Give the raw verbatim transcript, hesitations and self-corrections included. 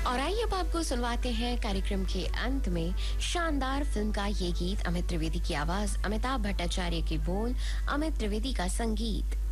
और आइए अब आपको सुनवाते हैं कार्यक्रम के अंत में शानदार फिल्म का ये गीत। अमित त्रिवेदी की आवाज, अमिताभ भट्टाचार्य के बोल, अमित त्रिवेदी का संगीत।